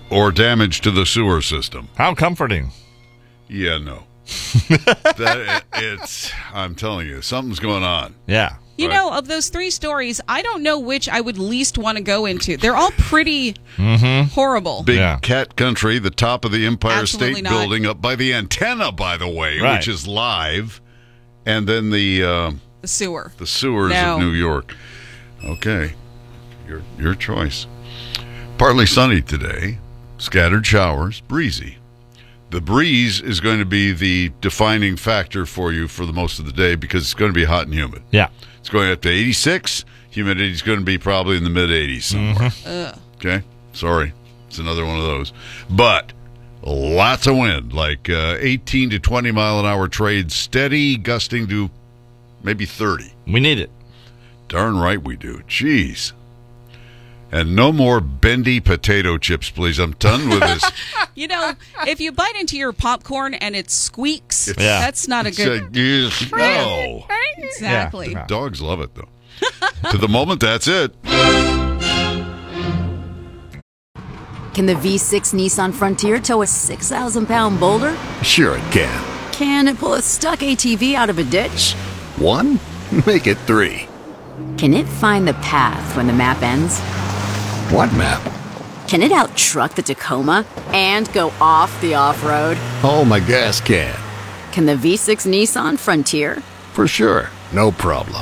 or damage to the sewer system. How comforting. Yeah, no. I'm telling you, something's going on. Yeah. You know, of those three stories, I don't know which I would least want to go into. They're all pretty horrible. Big Cat Country, the top of the Empire Absolutely State not. Building, up by the antenna, by the way, Right. which is live. And then the sewer. The sewers No. of New York. Okay. Your choice. Partly sunny today. Scattered showers. Breezy. The breeze is going to be the defining factor for you for the most of the day because it's going to be hot and humid. Yeah. It's going up to 86. Humidity is going to be probably in the mid-80s somewhere. Okay? Sorry. It's another one of those. But lots of wind, like 18 to 20 mile an hour trade, steady, gusting to maybe 30. We need it. Darn right we do. Jeez. And no more bendy potato chips, please. I'm done with this. You know, if you bite into your popcorn and it squeaks, Yeah. that's not a good... No. Exactly. Yeah. Dogs love it, though. To the moment, that's it. Can the V6 Nissan Frontier tow a 6,000-pound boulder? Sure it can. Can it pull a stuck ATV out of a ditch? 1? Make it 3. Can it find the path when the map ends? What map? Can it out-truck the Tacoma and go off the off-road? Oh, my gas can. Can the V6 Nissan Frontier? For sure. No problem.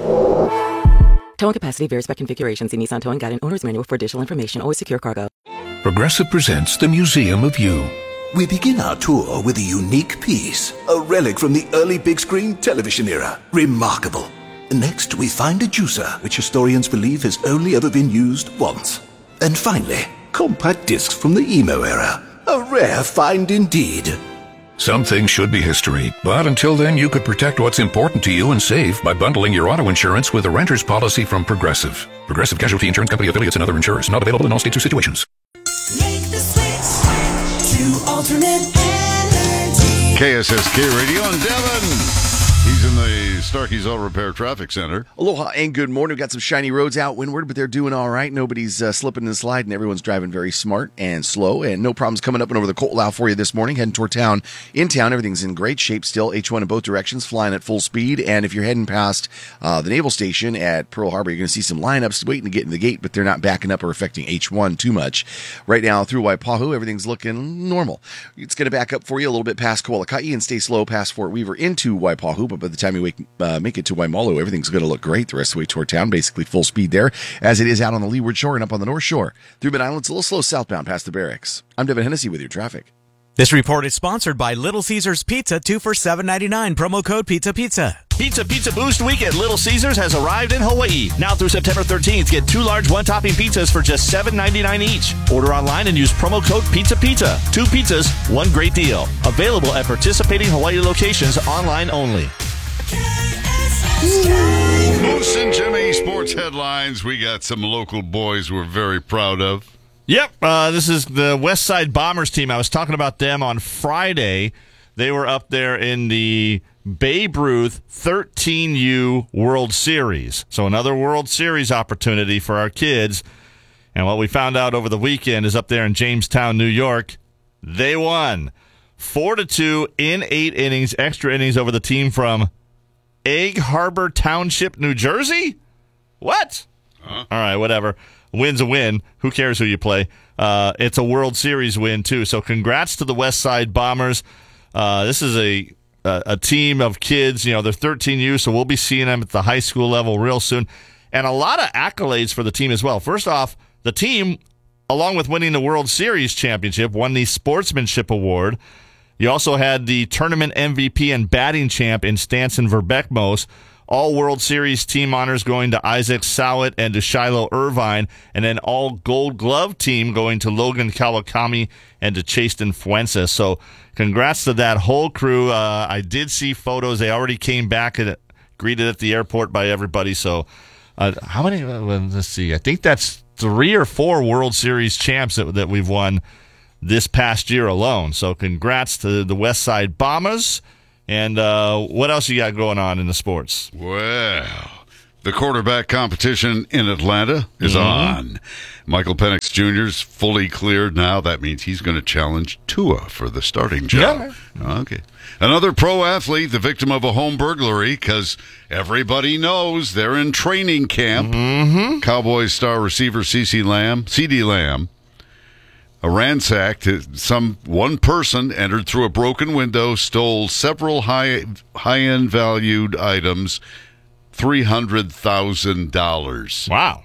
Towing capacity varies by configuration. See Nissan Towing Guide and Owner's Manual for additional information. Always secure cargo. Progressive presents the Museum of You. We begin our tour with a unique piece, a relic from the early big screen television era. Remarkable. Next, we find a juicer, which historians believe has only ever been used once. And finally, compact discs from the emo era. A rare find indeed. Some things should be history, but until then, you could protect what's important to you and save by bundling your auto insurance with a renter's policy from Progressive. Progressive Casualty Insurance Company affiliates and other insurers. Not available in all states or situations. Make the switch to alternate energy. KSSK Radio in Devon. He's in the Starkey's Auto Repair Traffic Center. Aloha and good morning. We've got some shiny roads out windward, but they're doing all right. Nobody's slipping and sliding. Everyone's driving very smart and slow, and no problems coming up and over the Colt for you this morning. Heading toward town. In town, everything's in great shape still. H1 in both directions, flying at full speed. And if you're heading past the Naval Station at Pearl Harbor, you're going to see some lineups waiting to get in the gate, but they're not backing up or affecting H1 too much. Right now, through Waipahu, everything's looking normal. It's going to back up for you a little bit past Kawalaka'i and stay slow past Fort Weaver into Waipahu, but by the time you make it to Waimalu, everything's going to look great the rest of the way toward town, basically full speed there, as it is out on the leeward shore and up on the north shore. Through Mid-Island, it's a little slow southbound past the barracks. I'm Devin Hennessy with your traffic. This report is sponsored by Little Caesars Pizza, 2 for $7.99. Promo code PizzaPizza. Pizza Boost Week at Little Caesars has arrived in Hawaii. Now through September 13th, get 2 large one-topping pizzas for just $7.99 each. Order online and use promo code PizzaPizza. 2 pizzas, 1 great deal. Available at participating Hawaii locations, online only. Moose and Jimmy sports headlines. We got some local boys we're very proud of. Yep, this is the West Side Bombers team. I was talking about them on Friday. They were up there in the Babe Ruth 13U World Series. So another World Series opportunity for our kids. And what we found out over the weekend is up there in Jamestown, New York, they won 4-2 in 8 innings, extra innings over the team from Egg Harbor Township, New Jersey? What? All right, whatever. Win's a win. Who cares who you play? It's a World Series win, too. So congrats to the West Side Bombers. This is a team of kids. You know, they're 13U, so we'll be seeing them at the high school level real soon. And a lot of accolades for the team as well. First off, the team, along with winning the World Series championship, won the Sportsmanship Award. You also had the tournament MVP and batting champ in Stanson Verbeckmos. All World Series team honors going to Isaac Sowett and to Shiloh Irvine, and then all Gold Glove team going to Logan Kawakami and to Chasten Fuentes. So congrats to that whole crew. I did see photos. They already came back and greeted at the airport by everybody. So how many? Let's see. I think that's 3 or 4 World Series champs that we've won this past year alone. So congrats to the West Side Bombers. And what else you got going on in the sports? Well, The quarterback competition in Atlanta is on. Michael Penix Jr. is fully cleared now. That means he's going to challenge Tua for the starting job. Yeah. Okay. Another pro athlete, the victim of a home burglary, because everybody knows they're in training camp. Cowboys star receiver CeeDee Lamb, ransacked. One person entered through a broken window, stole several high-end valued items, $300,000. Wow.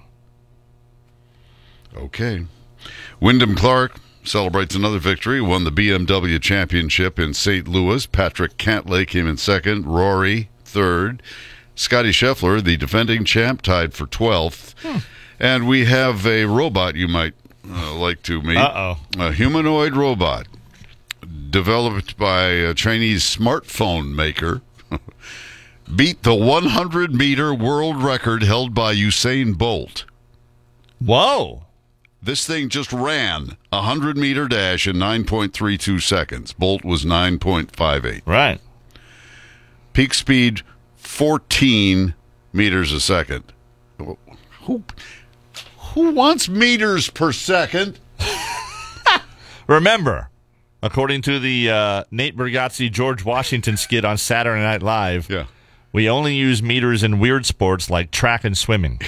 Okay. Wyndham Clark celebrates another victory, won the BMW Championship in St. Louis. Patrick Cantlay came in second, Rory third. Scotty Scheffler, the defending champ, tied for 12th. And we have a robot you might like to meet. A humanoid robot developed by a Chinese smartphone maker. Beat the 100-meter world record held by Usain Bolt. Whoa. This thing just ran a 100-meter dash in 9.32 seconds. Bolt was 9.58. Right. Peak speed, 14 meters a second. Who wants meters per second? Remember, according to the Nate Bargatze, George Washington skit on Saturday Night Live, we only use meters in weird sports like track and swimming.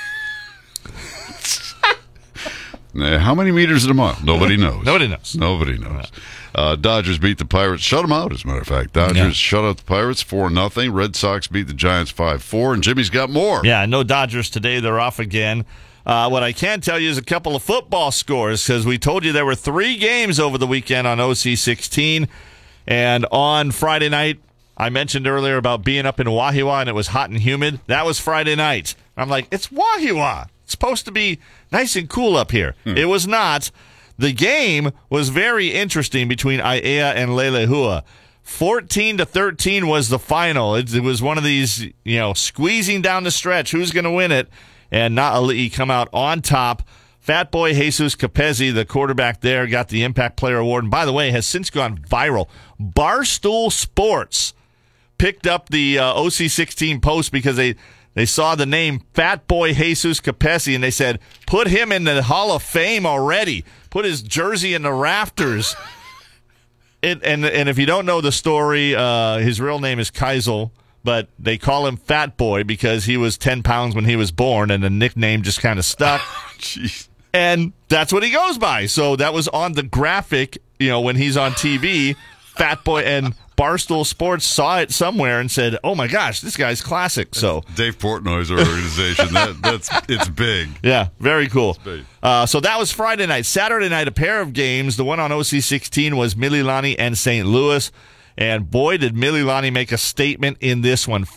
How many meters in a mile? Nobody knows. Nobody knows. Nobody knows. Dodgers beat the Pirates. Shut them out, as a matter of fact. Dodgers shut out the Pirates 4-0. Red Sox beat the Giants 5-4. And Jimmy's got more. Yeah, no Dodgers today. They're off again. What I can tell you is a couple of football scores, because we told you there were 3 games over the weekend on OC16. And on Friday night, I mentioned earlier about being up in Wahiawa and it was hot and humid. That was Friday night. I'm like, it's Wahiawa. It's supposed to be nice and cool up here. It was not. The game was very interesting between Aiea and Lelehua. 14-13 was the final. It was one of these, squeezing down the stretch. Who's going to win it? And Na'ali'i come out on top. Fat Boy Jesus Capezzi, the quarterback there, got the Impact Player Award. And by the way, has since gone viral. Barstool Sports picked up the OC16 post because they saw the name Fat Boy Jesus Capezzi, and they said, put him in the Hall of Fame already. Put his jersey in the rafters. And if you don't know the story, his real name is Keisel, but they call him Fat Boy because he was 10 pounds when he was born, and the nickname just kind of stuck. Jeez. And that's what he goes by. So that was on the graphic, when he's on TV, Fat Boy, and Barstool Sports saw it somewhere and said, "Oh my gosh, this guy's classic." So Dave Portnoy's organization, it's big. Yeah, very cool. So that was Friday night. Saturday night, a pair of games. The one on OC16 was Mililani and St. Louis, and boy, did Mililani make a statement in this one.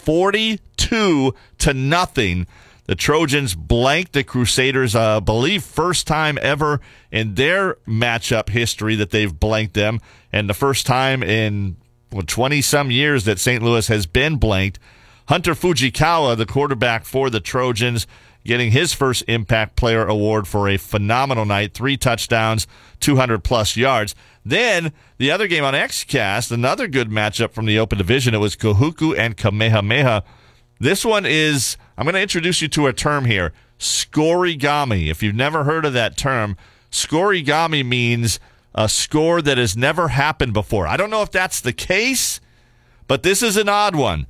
42-0. The Trojans blanked the Crusaders. I believe first time ever in their matchup history that they've blanked them, and the first time in 20-some years that St. Louis has been blanked. Hunter Fujikawa, the quarterback for the Trojans, getting his first Impact Player Award for a phenomenal night. 3 touchdowns, 200-plus yards. Then, the other game on XCast, another good matchup from the Open Division. It was Kahuku and Kamehameha. This one is, I'm going to introduce you to a term here, scorigami. If you've never heard of that term, scorigami means a score that has never happened before. I don't know if that's the case, but this is an odd one.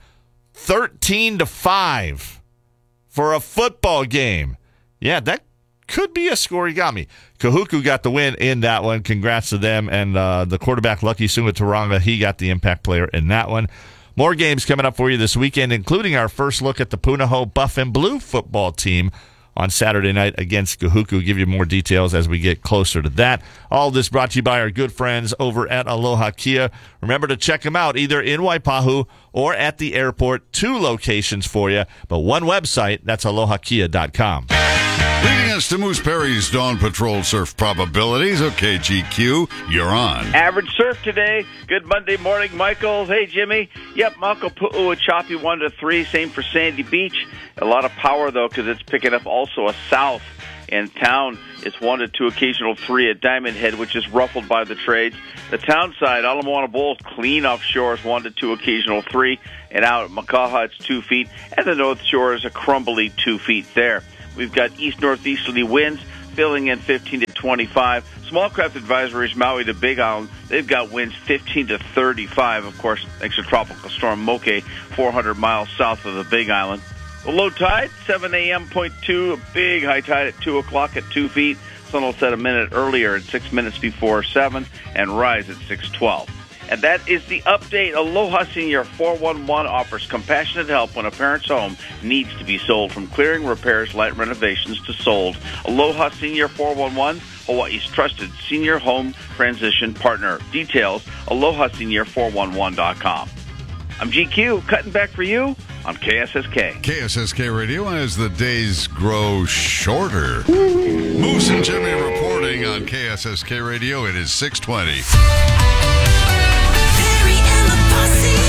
13-5 for a football game. Yeah, that could be a scorigami. Kahuku got the win in that one. Congrats to them. And the quarterback, Lucky Sumataranga, he got the impact player in that one. More games coming up for you this weekend, including our first look at the Punahou Buff and Blue football team on Saturday night against Kahuku. Give you more details as we get closer to that. All this brought to you by our good friends over at Aloha Kia. Remember to check them out either in Waipahu or at the airport. 2 locations for you, but one website, that's alohakia.com. Leading us to Moose Perry's Dawn Patrol surf probabilities. Okay, GQ, you're on. Average surf today. Good Monday morning, Michael. Hey, Jimmy. Yep, Makapu'u, a choppy 1 to 3. Same for Sandy Beach. A lot of power, though, because it's picking up also a south In town, it's 1 to 2, occasional 3 at Diamond Head, which is ruffled by the trades. The town side, Ala Moana Bowls, clean offshore is 1 to 2, occasional 3. And out at Makaha, it's 2 feet. And the North Shore is a crumbly 2 feet there. We've got east-northeasterly winds filling in 15 to 25. Small craft advisories, Maui to Big Island, they've got winds 15 to 35. Of course, thanks to Tropical Storm Moke, 400 miles south of the Big Island. The low tide, 7 a.m. 0.2, a big high tide at 2 o'clock at 2 feet. Sun will set a minute earlier at 6 minutes before 7 and rise at 6:12. And that is the update. Aloha Senior 411 offers compassionate help when a parent's home needs to be sold, from clearing, repairs, light renovations to sold. Aloha Senior 411, Hawaii's trusted senior home transition partner. Details, alohasenior411.com. I'm GQ, cutting back for you on KSSK. KSSK Radio as the days grow shorter. Moose and Jimmy reporting on KSSK Radio. It is 6:20. Barry and the Posse,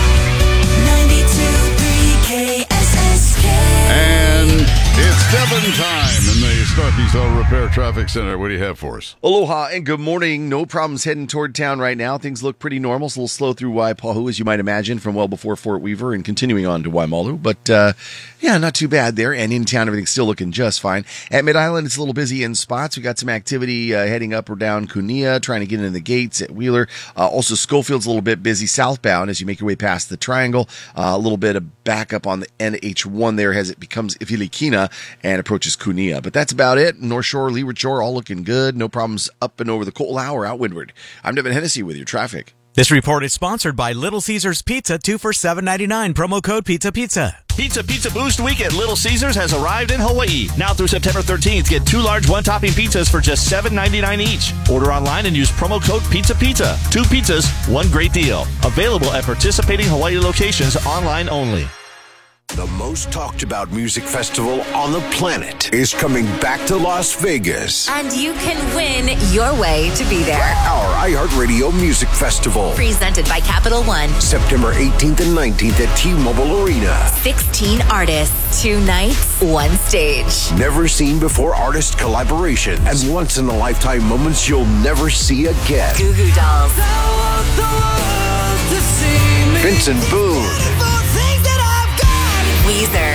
92.3 KSSK. And it's Devon time in the Starkey's Auto Repair Traffic Center. What do you have for us? Aloha and good morning. No problems heading toward town right now. Things look pretty normal. It's a little slow through Waipahu, as you might imagine, from well before Fort Weaver and continuing on to Waimalu. But, yeah, not too bad there. And in town, everything's still looking just fine. At Mid-Island, it's a little busy in spots. We got some activity heading up or down Kunia, trying to get into the gates at Wheeler. Also, Schofield's a little bit busy southbound as you make your way past the Triangle. A little bit of backup on the NH1 there as it becomes Ifilikina and approaches Kunia. But that's about it. North Shore, Leeward Shore, all looking good. No problems up and over the Ko'olau or out windward. I'm Devin Hennessy with your traffic. This report is sponsored by Little Caesars Pizza, 2 for $7.99. Promo code PizzaPizza. Pizza Boost Week at Little Caesars has arrived in Hawaii. Now through September 13th, get 2 large one-topping pizzas for just $7.99 each. Order online and use promo code PizzaPizza. 2 pizzas, 1 great deal. Available at participating Hawaii locations, online only. The most talked about music festival on the planet is coming back to Las Vegas. And you can win your way to be there. Our iHeartRadio Music Festival. Presented by Capital One. September 18th and 19th at T-Mobile Arena. 16 artists, 2 nights, 1 stage. Never seen before artist collaborations and once-in-a-lifetime moments you'll never see again. Goo Goo Dolls. Vincent Boone. Weezer.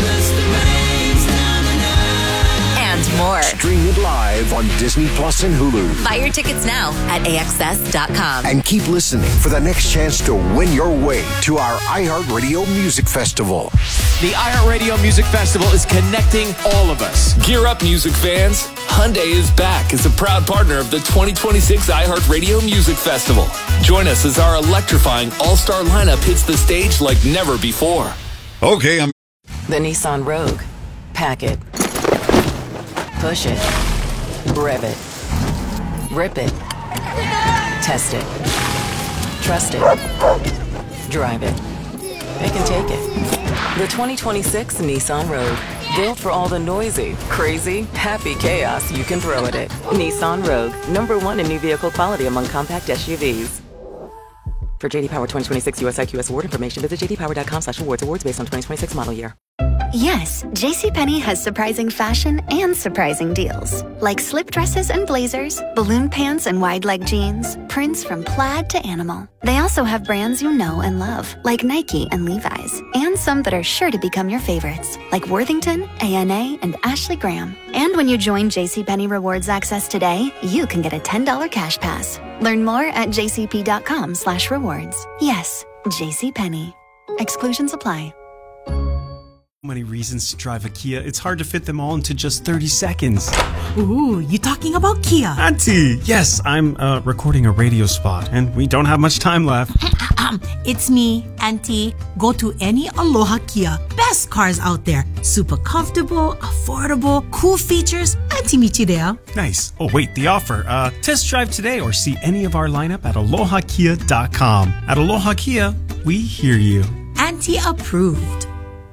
And more. Stream it live on Disney Plus and Hulu. Buy your tickets now at AXS.com. And keep listening for the next chance to win your way to our iHeartRadio Music Festival. The iHeartRadio Music Festival is connecting all of us. Gear up, music fans. Hyundai is back as a proud partner of the 2026 iHeartRadio Music Festival. Join us as our electrifying all-star lineup hits the stage like never before. Okay, The Nissan Rogue. Pack it. Push it. Rev it. Rip it. Test it. Trust it. Drive it. It can take it. The 2026 Nissan Rogue. Built for all the noisy, crazy, happy chaos you can throw at it. Nissan Rogue. #1 in new vehicle quality among compact SUVs. For JD Power 2026 US IQS award information, visit jdpower.com/awards. Awards based on 2026 model year. Yes, JCPenney has surprising fashion and surprising deals. Like slip dresses and blazers, balloon pants and wide leg jeans, prints from plaid to animal. They also have brands you know and love, like Nike and Levi's. And some that are sure to become your favorites, like Worthington, A&A, and Ashley Graham. And when you join JCPenney Rewards Access today, you can get a $10 cash pass. Learn more at jcp.com/rewards. Yes, JCPenney. Exclusions apply. Many reasons to drive a Kia. It's hard to fit them all into just 30 seconds. Ooh, you talking about Kia? Auntie! Yes, I'm recording a radio spot, and we don't have much time left. It's me, Auntie. Go to any Aloha Kia. Best cars out there. Super comfortable, affordable, cool features. Auntie meet you there. Nice. Oh, wait, the offer. Test drive today or see any of our lineup at alohakia.com. At Aloha Kia, we hear you. Auntie approved.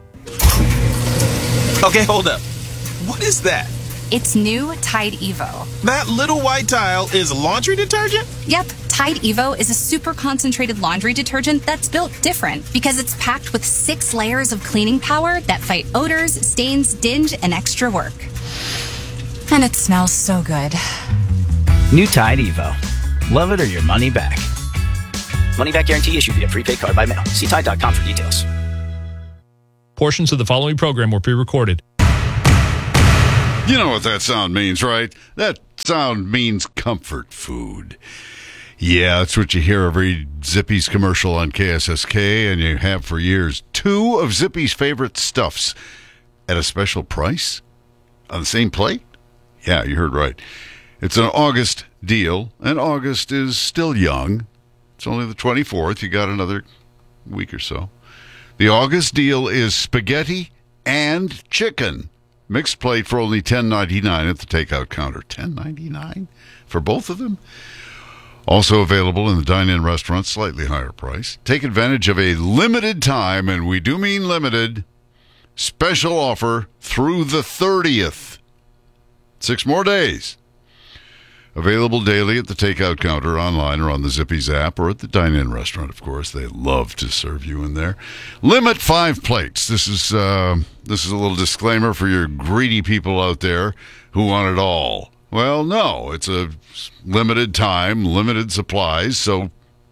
Okay, hold up. What is that? It's new Tide Evo. That little white tile is laundry detergent? Yep, Tide Evo is a super concentrated laundry detergent that's built different because it's packed with 6 layers of cleaning power that fight odors, stains, dinge, and extra work. And it smells so good. New Tide Evo. Love it or your money back. Money back guarantee issued via prepaid card by mail. See Tide.com for details. Portions of the following program were pre-recorded. You know what that sound means, right? That sound means comfort food. Yeah, that's what you hear every Zippy's commercial on KSSK, and you have for years. 2 of Zippy's favorite stuffs at a special price on the same plate? Yeah, you heard right. It's an August deal, and August is still young. It's only the 24th. You got another week or so. The August deal is spaghetti and chicken. Mixed plate for only $10.99 at the takeout counter. $10.99 for both of them? Also available in the dine-in restaurant, slightly higher price. Take advantage of a limited time, and we do mean limited, special offer through the 30th. 6 more days. Available daily at the takeout counter, online, or on the Zippy's app, or at the dine-in restaurant, of course. They love to serve you in there. Limit 5 plates. This is a little disclaimer for your greedy people out there who want it all. Well, no, it's a limited time, limited supplies, so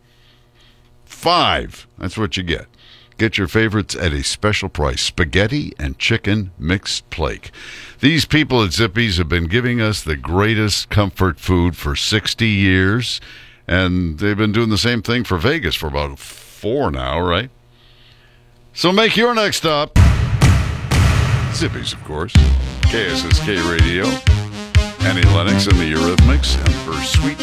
5. That's what you get. Get your favorites at a special price. Spaghetti and chicken mixed plate. These people at Zippy's have been giving us the greatest comfort food for 60 years, and they've been doing the same thing for Vegas for about 4 now, right? So make your next stop Zippy's, of course. KSSK Radio. Annie Lennox and the Eurythmics and her sweet